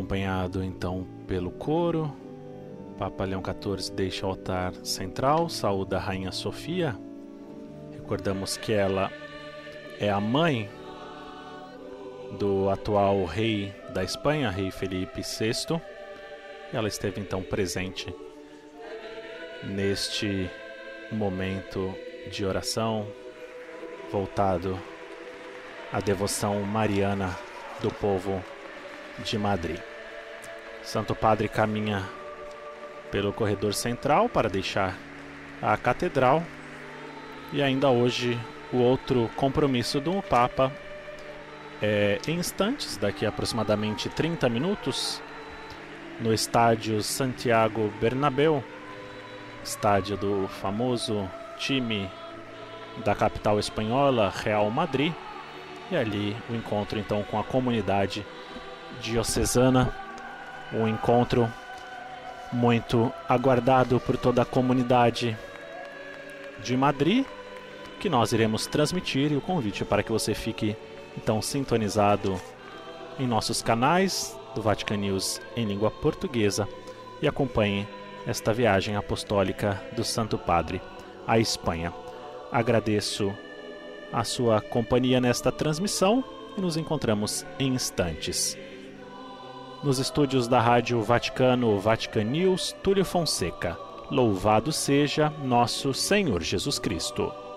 acompanhado então pelo coro. Papa Leão XIV deixa o altar central, saúda a Rainha Sofia. Recordamos que ela é a mãe do atual rei da Espanha, rei Felipe VI. Ela esteve então presente neste momento de oração voltado à devoção mariana do povo de Madrid. Santo Padre caminha pelo corredor central para deixar a catedral. E ainda hoje o outro compromisso do Papa é em instantes, daqui a aproximadamente 30 minutos, no estádio Santiago Bernabéu, estádio do famoso time da capital espanhola, Real Madrid. E ali o encontro então com a comunidade diocesana, um encontro muito aguardado por toda a comunidade de Madrid, que nós iremos transmitir, e o convite para que você fique então sintonizado em nossos canais do Vatican News em língua portuguesa e acompanhe esta viagem apostólica do Santo Padre à Espanha. Agradeço a sua companhia nesta transmissão e nos encontramos em instantes. Nos estúdios da Rádio Vaticano, Vatican News, Túlio Fonseca. Louvado seja nosso Senhor Jesus Cristo.